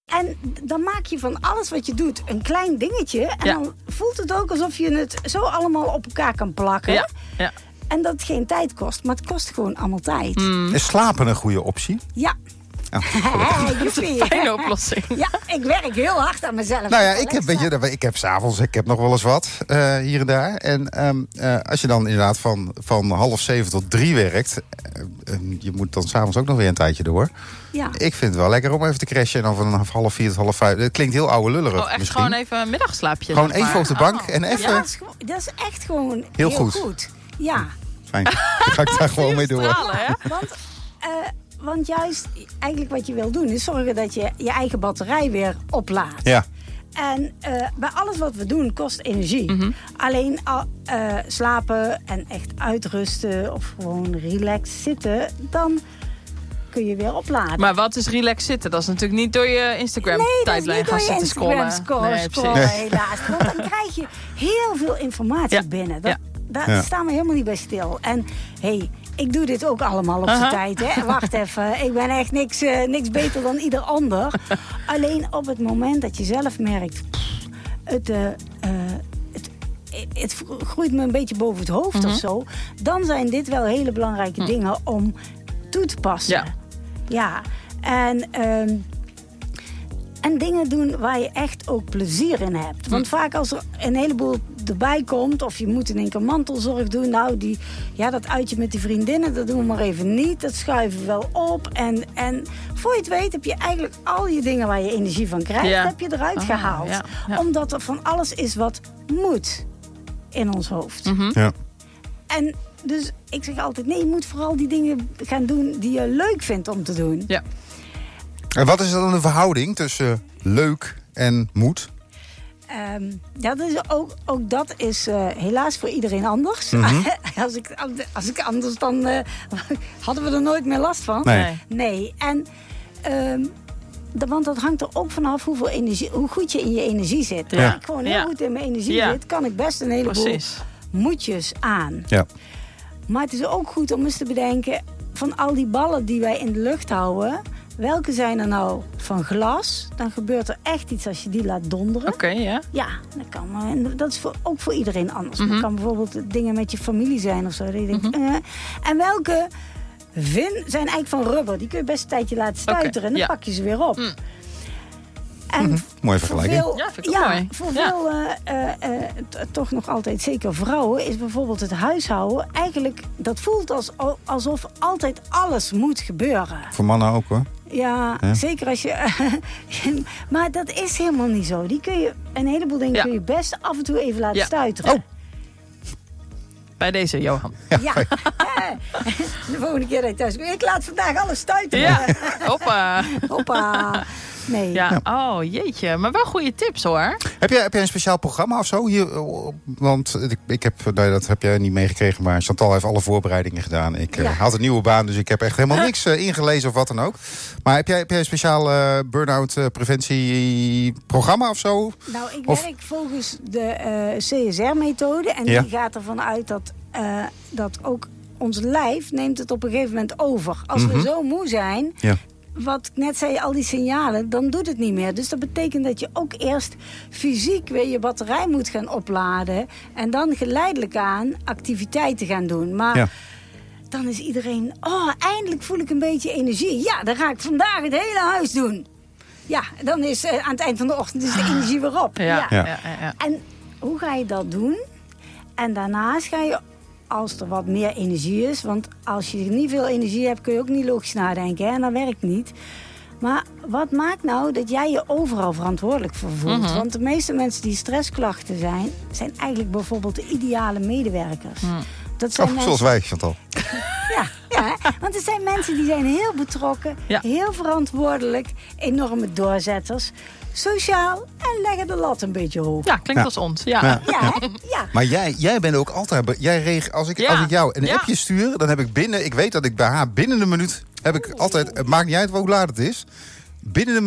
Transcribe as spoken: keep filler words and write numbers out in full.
En dan maak je van alles wat je doet een klein dingetje. En Ja. dan voelt het ook alsof je het zo allemaal op elkaar kan plakken. Ja, ja. En dat het geen tijd kost, maar het kost gewoon allemaal tijd. Mm. Is slapen een goede optie? Ja. Oh, Joepie. Fijne oplossing. Ja, ik werk heel hard aan mezelf. Nou ja, ik heb, weet je, ik heb s'avonds, ik heb nog wel eens wat uh, hier en daar. En um, uh, als je dan inderdaad van, van half zeven tot drie werkt, uh, je moet dan s'avonds ook nog weer een tijdje door. Ja. Ik vind het wel lekker om even te crashen en dan van half vier tot half vijf. Dat klinkt heel oude lullerig. Oh, echt misschien. gewoon even een middagslaapje. Gewoon zeg maar. even op de bank Oh. en even. Ja, dat, is, gewoon- dat is echt gewoon heel, Heel goed. goed. Ja. Fijn. Dan ga ik daar gewoon mee door. Stralen, hè? Want, uh, want juist, eigenlijk wat je wil doen, is zorgen dat je je eigen batterij weer oplaadt. Ja. En uh, bij alles wat we doen kost energie. Mm-hmm. Alleen uh, slapen en echt uitrusten of gewoon relaxed zitten, dan kun je weer opladen. Maar wat is relax zitten? Dat is natuurlijk niet door je Instagram-tijdlijn gaan zitten scrollen. scrollen, Nee, scrollen precies. helaas. Want dan krijg je heel veel informatie Ja. binnen. Dat, Ja. Daar Ja. staan we helemaal niet bij stil. En hey, ik doe dit ook allemaal op zijn Aha. tijd. Hè. Wacht even, ik ben echt niks, uh, niks beter dan ieder ander. Alleen op het moment dat je zelf merkt, pff, het, uh, uh, het, het groeit me een beetje boven het hoofd Mm-hmm. of zo. Dan zijn dit wel hele belangrijke mm. dingen om toe te passen. Ja. Ja, en, um, en dingen doen waar je echt ook plezier in hebt. Want Hm. vaak als er een heleboel erbij komt, of je moet in één keer mantelzorg doen, nou, die, ja, dat uitje met die vriendinnen, dat doen we maar even niet. Dat schuiven we wel op. En, en voor je het weet heb je eigenlijk al je dingen waar je energie van krijgt, Ja. heb je eruit Oh, gehaald. ja, ja. Omdat er van alles is wat moet in ons hoofd. Mm-hmm. Ja. En dus ik zeg altijd, nee, je moet vooral die dingen gaan doen die je leuk vindt om te doen. Ja. En wat is dan de verhouding tussen leuk en moed? Um, ja, dat is ook, ook dat is uh, helaas voor iedereen anders. Mm-hmm. als, ik, als ik anders dan... Uh, hadden we er nooit meer last van. Nee. Nee. En... Um, de, want dat hangt er ook vanaf hoeveel energie, hoe goed je in je energie zit. Ja. Als ik gewoon heel Ja. goed in mijn energie Ja. zit, kan ik best een heleboel Precies. moedjes aan. Ja. Maar het is ook goed om eens te bedenken, van al die ballen die wij in de lucht houden, welke zijn er nou van glas? Dan gebeurt er echt iets als je die laat donderen. Oké, okay, ja. Ja, dat kan. En dat is voor, ook voor iedereen anders. Mm-hmm. Dat kan bijvoorbeeld dingen met je familie zijn of zo. Dat je denkt, Mm-hmm. eh. En welke vin zijn eigenlijk van rubber? Die kun je best een tijdje laten stuiteren. Okay, en dan ja. pak je ze weer op. Mm. En Mm-hmm. Mooie voor vergelijking. veel, Ja, vind ik ook ja, mooi. voor Ja. veel uh, uh, uh, t- toch nog altijd, zeker vrouwen, is bijvoorbeeld het huishouden eigenlijk, dat voelt als, alsof altijd alles moet gebeuren. Voor mannen ook hoor. Ja, Ja. zeker als je... maar dat is helemaal niet zo. Die kun je, een heleboel dingen Ja. kun je best af en toe even laten Ja. stuiteren. Oh. Bij deze, Johan. Ja. De volgende keer dat je thuis komt. Ik laat vandaag alles stuiteren. Ja, hoppa. Hoppa. Nee. Ja, oh jeetje. Maar wel goede tips hoor. Heb jij, heb jij een speciaal programma of zo? Hier, want ik, ik heb, nou, dat heb jij niet meegekregen, maar Chantal heeft alle voorbereidingen gedaan. Ik Ja. uh, had een nieuwe baan, dus ik heb echt helemaal niks uh, ingelezen of wat dan ook. Maar heb jij, heb jij een speciaal uh, burn-out uh, preventieprogramma of zo? Nou, ik Of- werk volgens de uh, C S R-methode. En Ja. die gaat ervan uit dat, uh, dat ook ons lijf neemt het op een gegeven moment over. Als Mhm. we zo moe zijn, Ja. wat ik net zei, al die signalen, dan doet het niet meer. Dus dat betekent dat je ook eerst fysiek weer je batterij moet gaan opladen. En dan geleidelijk aan activiteiten gaan doen. Maar Ja. dan is iedereen, oh, eindelijk voel ik een beetje energie. Ja, dan ga ik vandaag het hele huis doen. Ja, dan is uh, aan het eind van de ochtend is de energie weer op. Ja, ja. Ja. ja, ja. En hoe ga je dat doen? En daarnaast ga je, als er wat meer energie is, want als je niet veel energie hebt, kun je ook niet logisch nadenken. Hè? En dat werkt niet. Maar wat maakt nou dat jij je overal verantwoordelijk voor voelt? Mm-hmm. Want de meeste mensen die stressklachten zijn, zijn eigenlijk bijvoorbeeld de ideale medewerkers. Mm. Dat zijn Oh, mensen, zoals wij, Chantal. ja, ja, want er zijn mensen die zijn heel betrokken, Ja. heel verantwoordelijk, enorme doorzetters, sociaal en leggen de lat een beetje hoog. Ja, klinkt Ja. als ons. Ja. Ja. Ja, hè? Ja. Maar jij, jij bent ook altijd... be- Jij reageert, als, ik, Ja. als ik jou een Ja. appje stuur, dan heb ik binnen... Ik weet dat ik bij haar binnen een minuut... Heb ik altijd, het maakt niet uit hoe laat het is. Binnen een